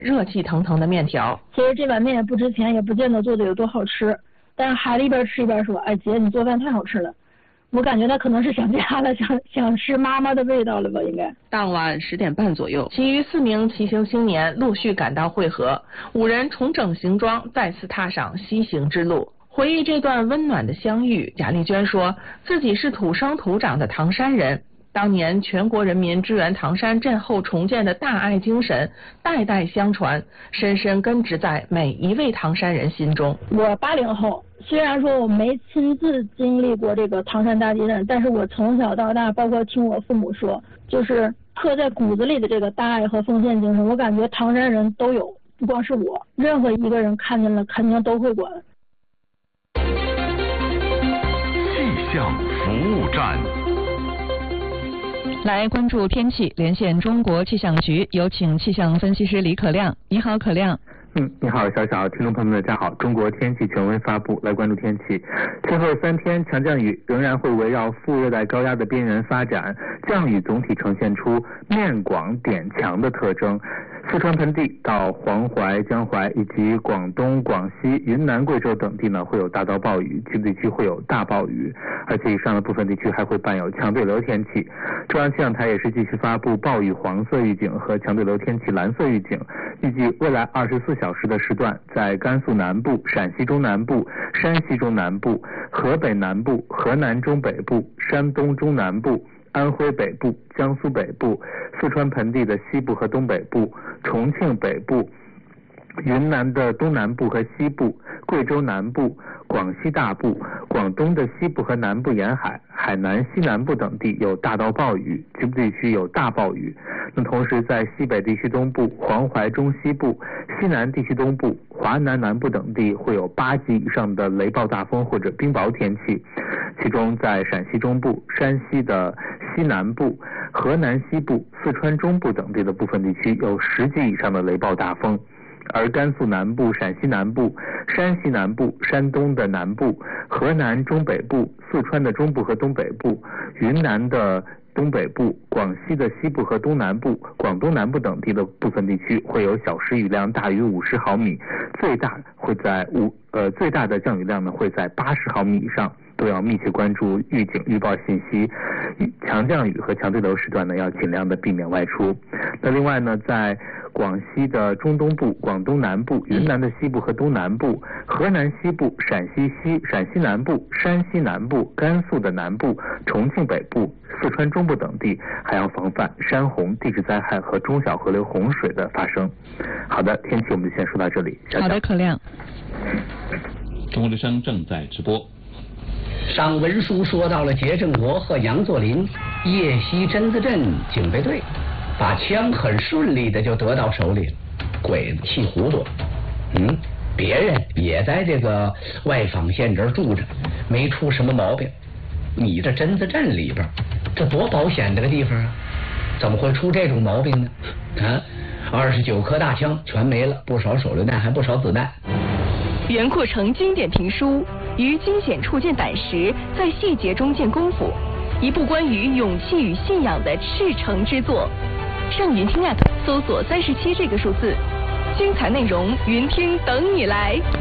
热气腾腾的面条。 其实这碗面也不值钱，也不见得做的有多好吃，但是孩子一边吃一边说：“哎姐，你做饭太好吃了。”我感觉他可能是想家了，想吃妈妈的味道了吧，应该。 当晚10点半左右，其余4名骑行青年陆续赶到会合，5人重整行装，再次踏上西行之路。回忆这段温暖的相遇，贾丽娟说自己是土生土长的唐山人，当年全国人民支援唐山震后重建的大爱精神代代相传，深深根植在每一位唐山人心中。 我80后，虽然说我没亲自经历过这个唐山大地震，但是我从小到大，包括听我父母说，就是刻在骨子里的这个大爱和奉献精神，我感觉唐山人都有，不光是我，任何一个人看见了肯定都会管。 气象服务站。 来关注天气，连线中国气象局，有请气象分析师李可亮。你好，可亮。 你好，小小，听众朋友们，大家好。中国天气权威发布，来关注天气。今后3天，强降雨仍然会围绕副热带高压的边缘发展，降雨总体呈现出面广点强的特征。四川盆地到黄淮、江淮以及广东、广西、云南、贵州等地呢，会有大到暴雨，局部地区会有大暴雨，而且以上的部分地区还会伴有强对流天气。中央气象台也是继续发布暴雨黄色预警和强对流天气蓝色预警，预计未来24小时的时段，在甘肃南部、陕西中南部、山西中南部、河北南部、河南中北部、山东中南部、安徽北部、江苏北部、四川盆地的西部和东北部、重庆北部、云南的东南部和西部、贵州南部、广西大部、广东的西部和南部沿海、海南西南部等地有大到暴雨，局部地区有大暴雨。那同时在西北地区东部、黄淮中西部、西南地区东部、华南南部等地会有8级以上的雷暴大风或者冰雹天气，其中在陕西中部、山西的西南部、河南西部、四川中部等地的部分地区有10级以上的雷暴大风。而甘肃南部、陕西南部、山西南部、山东的南部、河南中北部、四川的中部和东北部、云南的东北部、广西的西部和东南部、广东南部等地的部分地区会有小时雨量大于50毫米，最大的降雨量呢会在80毫米以上，都要密切关注预警预报信息，强降雨和强对流时段呢要尽量的避免外出。那另外呢，在广西的中东部、广东南部、云南的西部和东南部、河南西部、陕西南部、山西南部、甘肃的南部、重庆北部、四川中部等地还要防范山洪、地质灾害和中小河流洪水的发生。好的，天气我们就先说到这里。 好的，可亮。 中国之声正在直播。 上文书说到了节正国和杨作霖夜袭榛子镇警备队，把枪很顺利的就得到手里了。鬼子气糊涂，别人也在这个外坊县这儿住着，没出什么毛病。你这榛子镇里边，这多保险这个地方啊，怎么会出这种毛病呢？29颗大枪全没了，不少手榴弹，还不少子弹。 袁阔成经典评书于惊险处见胆识，在细节中见功夫，一部关于勇气与信仰的赤诚之作。上云听 app 搜索37这个数字，精彩内容云听等你来。